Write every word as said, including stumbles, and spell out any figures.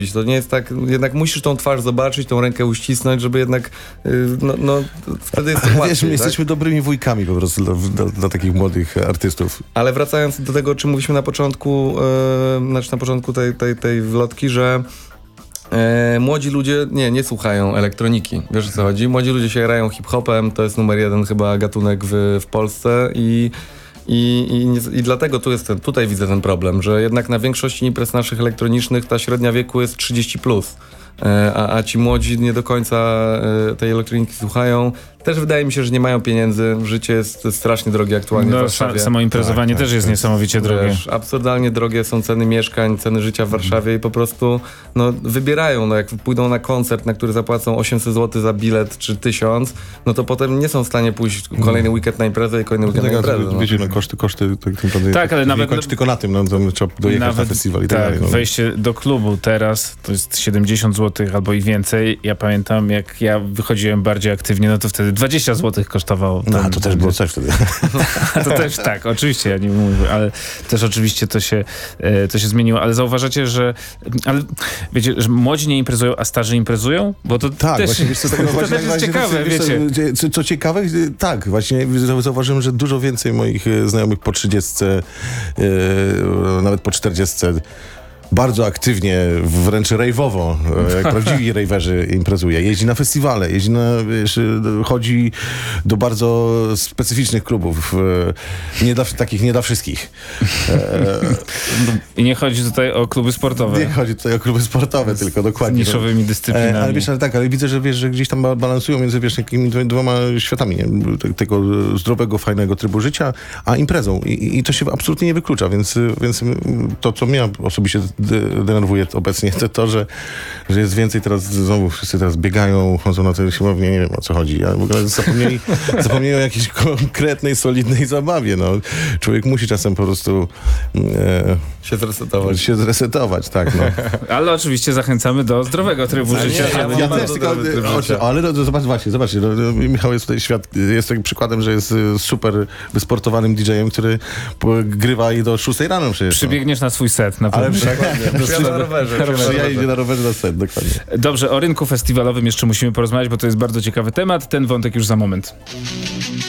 To nie jest tak, jednak musisz tą twarz zobaczyć, tą rękę uścisnąć, żeby jednak, no, no wtedy jest to łatwiej. Wiesz, my tak? jesteśmy dobrymi wujkami po prostu dla, dla, dla takich młodych artystów. Ale wracając do tego, o czym mówiliśmy na początku, yy, znaczy na początku tej, tej, tej wlotki, że E, młodzi ludzie nie, nie słuchają elektroniki. Wiesz, o co chodzi? Młodzi ludzie się grają hip-hopem, to jest numer jeden chyba gatunek w, w Polsce i, i, i, i dlatego tu jest ten, tutaj widzę ten problem, że jednak na większości imprez naszych elektronicznych ta średnia wieku jest trzydzieści plus. A, a ci młodzi nie do końca tej elektroniki słuchają. Też wydaje mi się, że nie mają pieniędzy. Życie jest strasznie drogie aktualnie no, w Warszawie. Samo imprezowanie tak, też tak, jest niesamowicie drogie. Wiesz, absurdalnie drogie są ceny mieszkań, ceny życia w Warszawie i po prostu no, wybierają. No, jak pójdą na koncert, na który zapłacą osiemset złotych za bilet czy tysiąc, no to potem nie są w stanie pójść kolejny weekend na imprezę i kolejny weekend tak, na imprezę. No. Wiecie, no koszty, koszty tak, tak, tak ale nawet kończy tylko na tym, no, to trzeba dojechać nawet, na festiwal i tak, tak dalej. No. Wejście do klubu teraz to jest siedemdziesiąt złotych albo i więcej. Ja pamiętam, jak ja wychodziłem bardziej aktywnie, no to wtedy dwadzieścia złotych kosztowało. No, ten, to też było coś wtedy. To też tak, oczywiście, ja nie mówię, ale też oczywiście to się, to się zmieniło. Ale zauważacie, że ale wiecie, że młodzi nie imprezują, a starzy imprezują? Bo to tak, też, właśnie, wiesz, co, to właśnie, też jest właśnie, ciekawe, wiesz, wiecie. Co, co ciekawe, tak, właśnie zauważyłem, że dużo więcej moich znajomych po trzydziestce, yy, nawet po czterdziestce bardzo aktywnie, wręcz rejwowo, jak prawdziwi rejwerzy imprezuje. Jeździ na festiwale, jeździ na, wiesz, chodzi do bardzo specyficznych klubów. Nie dla, takich nie dla wszystkich. I nie chodzi tutaj o kluby sportowe. Nie chodzi tutaj o kluby sportowe, tylko dokładnie. Z niszowymi dyscyplinami. Ale wiesz, ale tak, ale widzę, że wiesz, że gdzieś tam balansują między wiesz, takimi dwoma światami, nie? Tego zdrowego, fajnego trybu życia, a imprezą. I, i to się absolutnie nie wyklucza, więc, więc to, co mnie osobiście denerwuje obecnie, to to, że, że jest więcej teraz, znowu wszyscy teraz biegają, chodzą na tę siłownię, nie wiem o co chodzi. A w ogóle zapomnieli, zapomnieli o jakiejś konkretnej, solidnej zabawie. No. Człowiek musi czasem po prostu e, się zresetować. Się zresetować, tak. No. Ale oczywiście zachęcamy do zdrowego trybu ale życia. Nie, ja, żeby ja nie też tylko, o, ale no, zobacz, właśnie, zobaczcie, no, Michał jest tutaj świat, jest takim przykładem, że jest super wysportowanym didżejem, który grywa i do szóstej rano przecież. Przybiegniesz na swój set. Na ale Przyjadę na rowerze. Przyjadę na rowerze na set, dokładnie. Dobrze, o rynku festiwalowym jeszcze musimy porozmawiać, bo to jest bardzo ciekawy temat. Ten wątek już za moment.